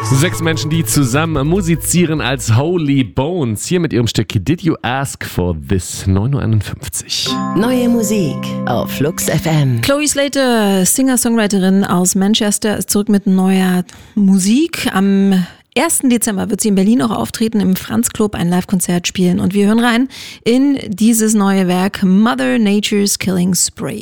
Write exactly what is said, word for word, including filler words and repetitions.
Sechs Menschen, die zusammen musizieren als Holy Bones. Hier mit ihrem Stück Did You Ask For This? neun Uhr einundfünfzig. Neue Musik auf Flux F M. Chloe Slater, Singer-Songwriterin aus Manchester, ist zurück mit neuer Musik. Am ersten Dezember wird sie in Berlin auch auftreten, im Franz Club ein Live-Konzert spielen. Und wir hören rein in dieses neue Werk Mother Nature's Killing Spree.